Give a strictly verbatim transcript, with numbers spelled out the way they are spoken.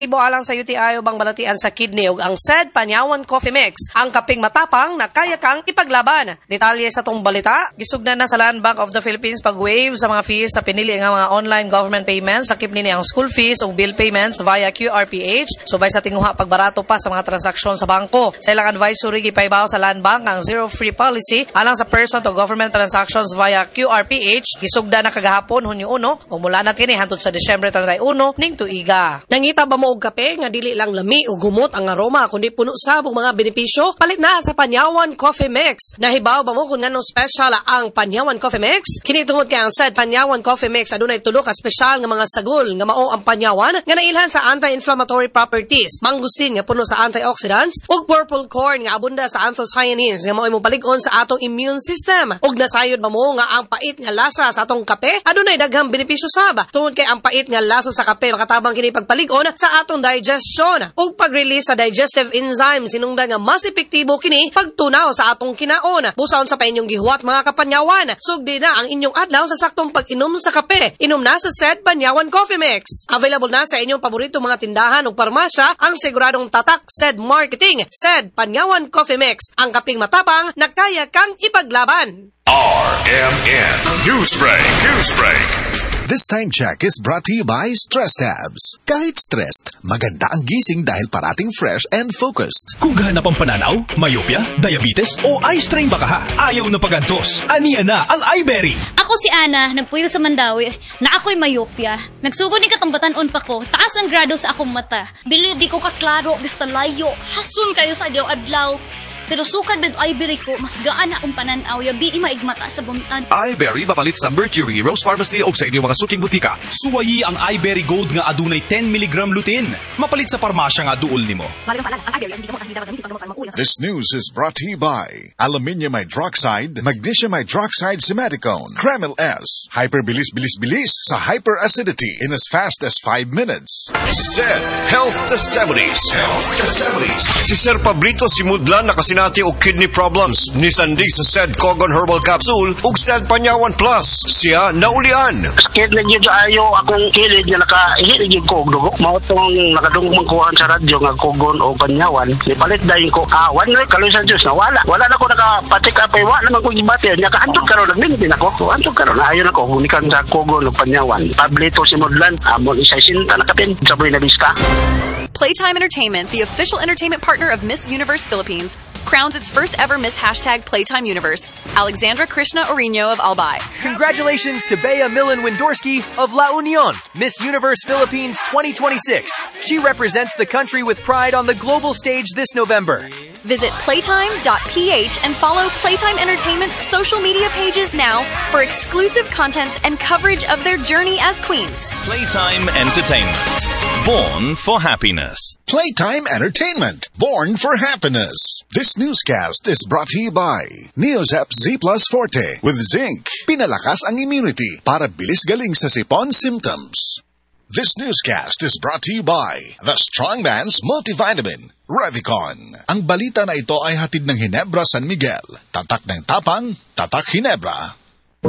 Ibo alang sa U T I ubang balatian sa kidney ug ang S E D Panyawan Coffee Mix, ang kaping matapang na kaya kang ipaglaban. Detalye sa tong balita, gisugdan na sa Land Bank of the Philippines pag-waive sa mga fees sa pinili nga mga online government payments, sakip nini ang school fees ug bill payments via Q R P H, subay sa tinguha pagbarato pa sa mga transaksyon sa bangko. Sa ilang advisory gipaybaw sa Land Bank ang zero free policy alang sa person to government transactions via Q R P H, gisugdan na kagahapon Hunyo uno ug mula na kini hangtod sa Disyembre thirty-one ning tuiga. Nangita ba mo og kape nga dili lang lami o gumot ang aroma kundi puno sabong mga benepisyo? Palit na sa Panyawan Coffee Mix. Nahibaw ba mo kung ngano special ang Panyawan Coffee Mix? Kini tungod kay ang S E D Panyawan Coffee Mix adunay tulo ka special nga mga sagol nga mao ang panyawan nga nailhan sa anti-inflammatory properties, mangustin nga puno sa antioxidants ug purple corn nga abunda sa anthocyanins nga mao imong palig-on sa atong immune system. Ug nasayod ba mo nga ang pait nga lasa sa atong kape adunay daghang benepisyo sab tungod kay ang pait nga lasa sa kape makatabang kini pagpalig-on sa atong digestion ug pag-release sa digestive enzymes sinungdan nga mas epektibo kini pagtunaw sa atong kinaon. Busaon sa pa inyong gihuwat mga kapanyawan, sugdi na ang inyong adlaw sa saktong pag-inom sa kape. Inom na sa S E D Panyawan Coffee Mix. Available na sa inyong paborito mga tindahan ug parmasya ang siguradong tatak S E D marketing. S E D Panyawan Coffee Mix, ang kaping matapang na kaya kang ipaglaban. R M N Newsbreak. Newsbreak. This time check is brought to you by Stress Tabs. Kahit stressed, maganda ang gising dahil parating fresh and focused. Kung ganap ang pananaw, myopia, diabetes, o eye strain baka ha, ayaw na pagantos. Aniya na ang iBerry. Ako si Ana, nagpuyo sa Mandawi, na ako'y myopia. Nagsugod ni katambatan-on pa ko, taas ang grado sa akong mata. Bili di ko kaklaro, basta layo, hasun kayo sa adlaw adlaw. Pero sukad med iBerry ko, mas gaan na akong pananaw, yabi maigmata sa bumitan. iBerry mapalit sa Mercury, Rose Pharmacy o sa inyong mga suking butika. Suwayi ang iBerry Gold nga adunay ten milligram lutein. Mapalit sa parmasya nga duol nimo. This news is brought to you by Aluminium Hydroxide, Magnesium Hydroxide Simaticone, Kremil S, Hyperbilis Bilis Bilis sa hyperacidity in as fast as five minutes. S E D Health Testimonies. Health Testimonies. Si Sir Pablito Simudlan nakasinati o kidney problems ni Sandy sa S E D Cogon Herbal Capsule ug S E D Panyawan Plus. Siya naulian. Sakit na yun ayo akong kilid nga nakahilig yung kog dugo. Mautong nakadungong kuhaan sa radyo nga Cogon o Panyawan. Ipalit dahil ko awan na kaloy sa Diyos na wala. Wala na ko nakapatik apay. Wala naman ko ibati. Nya kaantog karon nagmintin ako. Antog karon ayon ako gunikan sa Cogon o Panyawan. Pablito Simudlan amon isa sinta nakapin sa buhay na bista. Playtime Entertainment, the official entertainment partner of Miss Universe Philippines, crowns its first ever Miss Hashtag Playtime Universe, Alexandra Krishna Orino of Albay. Congratulations to Bea Millen Windorski of La Union, Miss Universe Philippines twenty twenty-six. She represents the country with pride on the global stage this November. Visit playtime dot p h and follow Playtime Entertainment's social media pages now for exclusive content and coverage of their journey as queens. Playtime Entertainment. Born for happiness. Playtime Entertainment. Born for happiness. This newscast is brought to you by Neozep Z Plus Forte with zinc. Pinalakas ang immunity para bilis galing sa sipon symptoms. This newscast is brought to you by The Strongman's Multivitamin, Revicon. Ang balita na ito ay hatid ng Ginebra San Miguel. Tatak ng tapang, tatak Ginebra.